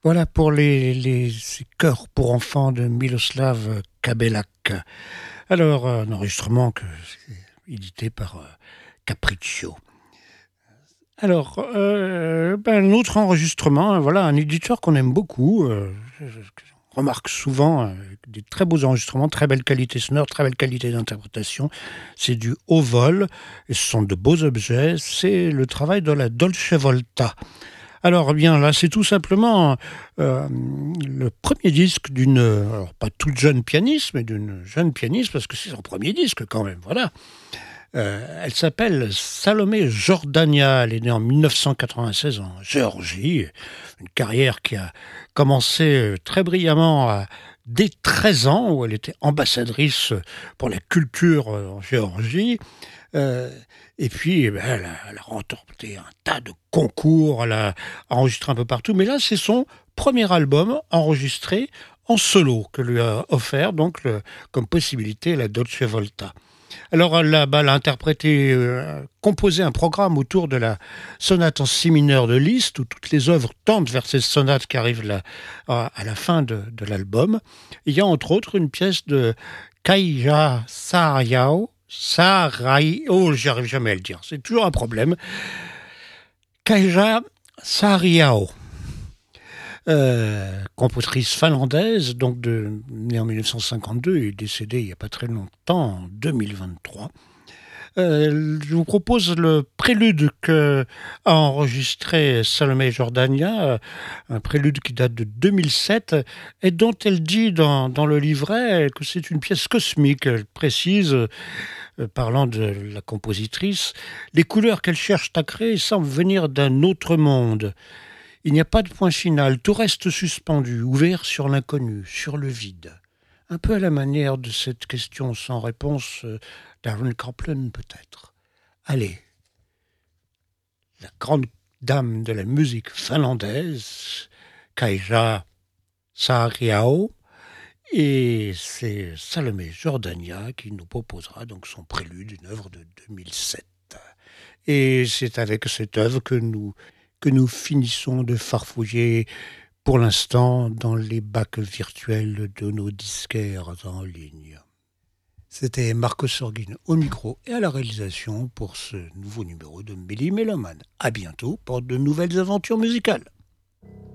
Voilà pour ces chœurs pour enfants de Miloslav Kabelak. Alors, un enregistrement édité par Capriccio. Alors, un autre enregistrement, voilà, un éditeur qu'on aime beaucoup. On remarque souvent des très beaux enregistrements, très belle qualité sonore, très belle qualité d'interprétation. C'est du haut vol, et ce sont de beaux objets. C'est le travail de la Dolce Volta. Alors bien là, c'est tout simplement le premier disque d'une, alors pas toute jeune pianiste, mais d'une jeune pianiste, parce que c'est son premier disque quand même, voilà. Elle s'appelle Salomé Jordania, elle est née en 1996 en Géorgie, une carrière qui a commencé très brillamment dès 13 ans, où elle était ambassadrice pour la culture en Géorgie. Euh, et puis, elle a remporté un tas de concours, elle a enregistré un peu partout. Mais là, c'est son premier album enregistré en solo que lui a offert, donc, comme possibilité, la Dolce Volta. Alors là, elle a interprété, composé un programme autour de la sonate en si mineur de Liszt, où toutes les œuvres tendent vers ces sonates qui arrivent à la fin de l'album. Il y a entre autres une pièce de Kaija Saariao, j'y arrive jamais à le dire, c'est toujours un problème. Kaija Saariao, compositrice finlandaise, donc née en 1952 et décédée il n'y a pas très longtemps, en 2023. Je vous propose le prélude qu'a enregistré Salomé Jordania, un prélude qui date de 2007 et dont elle dit dans le livret que c'est une pièce cosmique. Elle précise, parlant de la compositrice, les couleurs qu'elle cherche à créer semblent venir d'un autre monde. Il n'y a pas de point final, tout reste suspendu, ouvert sur l'inconnu, sur le vide. Un peu à la manière de cette question sans réponse d'Aaron Copland, peut-être. Allez, la grande dame de la musique finlandaise, Kaija Saariao, et c'est Salomé Jordania qui nous proposera donc son prélude, une œuvre de 2007. Et c'est avec cette œuvre que nous finissons de farfouiller pour l'instant dans les bacs virtuels de nos disquaires en ligne. C'était Marco Sorgin au micro et à la réalisation pour ce nouveau numéro de Méli Méloman. À bientôt pour de nouvelles aventures musicales.